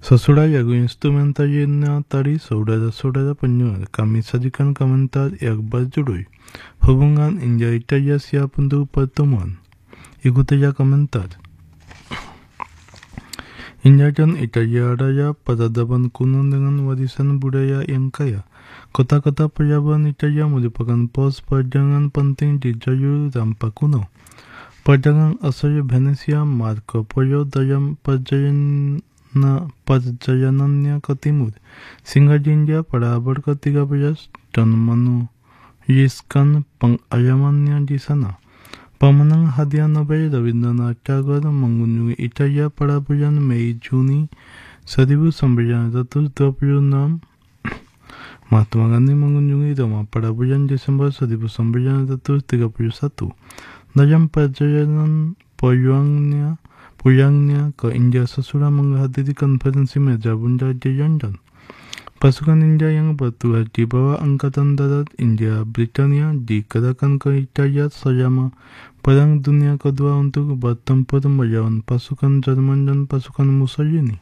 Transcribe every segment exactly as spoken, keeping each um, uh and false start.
Sesudah lagu instrumentalnya tadi, saudara-saudara pendengar, kami sajikan komentar yang berjudul Hubungan India Italia siap untuk pertemuan. Ikuti ya komentar. India dan Italia raya peradaban kuno dengan warisan budaya yang kaya. Kota-kota peradaban Italia merupakan pos perjalanan penting di jalur rampa kuno. Perjalanan asal Venesia Marco Polo dalam perjalanan na perjalanannya ke timur, sehingga di India pada abad ke tiga belas dan menuliskan pengalamannya di sana. Pemenang hadiah Nobel Rabindranath Tagore mengunjungi Italia pada bulan Mei Juni seribu sembilan ratus dua puluh enam. Mahatma Gandhi mengunjungi Roma pada bulan Desember seribu sembilan ratus tiga puluh satu. Dalam perjalanan pulangnya Pulangnya ke India sesudah menghadiri konferensi meja bundar di London. Pasukan India yang bertugas di bawah Angkatan Darat India Britania dikerahkan ke Italia selama Perang Dunia Kedua untuk bertempur melawan pasukan Jerman dan pasukan Mussolini.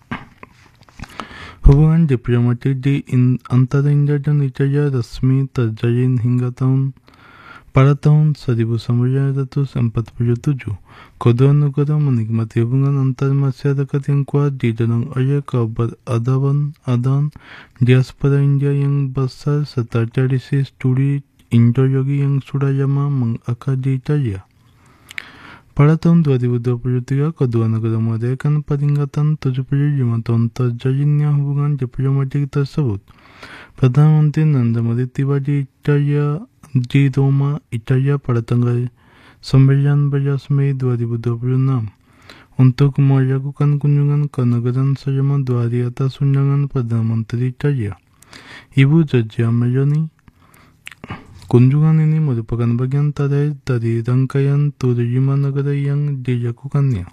Hubungan diplomatik di in, antara India dan Italia resmi terjalin hingga tahun pada tahun seribu sembilan ratus empat puluh tujuh. Kedua negara menikmati hubungan antar masyarakat yang kuat didorong oleh keberadaban adan diaspora India yang besar serta tradisi studi Indo-Yogi yang sudah lama mengakar di Italia. Pada tahun dua ribu dua puluh tiga, kedua negara merayakan peringatan tujuh puluh lima tahun terjalinnya hubungan diplomatik tersebut. Perdana Menteri Narendra Modi tiba di Italia di Roma, Italia pada tanggal sembilan belas Mei dua ribu dua puluh enam untuk melakukan kunjungan ke negara selama dua hari atas undangan Perdana Menteri Italia, Ibu Giorgia Meloni. Kunjungan ini merupakan bagian terakhir dari rangkaian tur lima negara yang dilakukannya.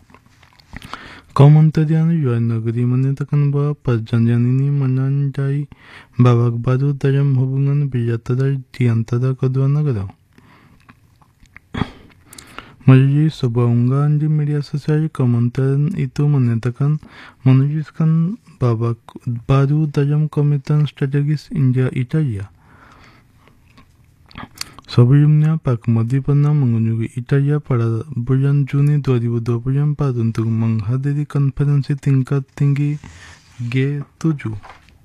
Kementerian Luar Negeri menyatakan bahwa perjanjian ini menandai babak baru dalam hubungan bilateral di antara kedua negara. Melalui sebuah unggahan di media sosial, kementerian itu menyatakan menuliskan babak baru dalam komitmen strategis India-Italia. Sebelumnya, Pak Modi pernah mengunjungi Italia pada bulan Juni dua ribu dua puluh empat untuk menghadiri konferensi tingkat tinggi G tujuh.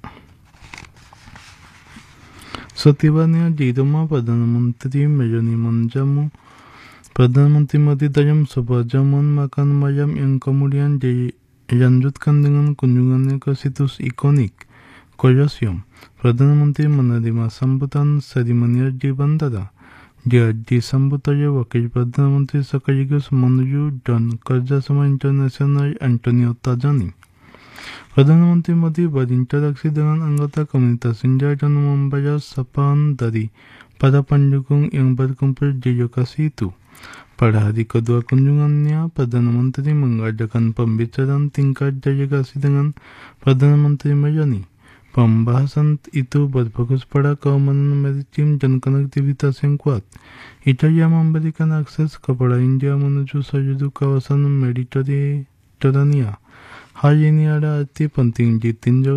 Setibanya di Roma, Perdana Menteri Meloni menjamu Perdana Menteri Modi dalam sebuah jamuan makan malam yang kemudian dilanjutkan dengan kunjungannya ke situs ikonik Colosseum. Perdana Menteri menerima sambutan seremonial di bandara. Dia disambut oleh Wakil Perdana Menteri sekaligus Menuju dan Kerjasama Internasional Antonio Tajani. Perdana Menteri Modi berinteraksi dengan anggota komunitas India dan membalas sapaan dari para pendukung yang berkumpul di lokasi itu. Pada hari kedua kunjungannya, Perdana Menteri mengadakan pembicaraan tingkat delegasi dengan Perdana Menteri Meloni. Pembahasan itu berfokus pada keamanan maritim dan konektivitas yang kuat. Italia memberikan akses kepada India menuju seluruh kawasan Mediterania. Hal ini ada arti penting ditinjau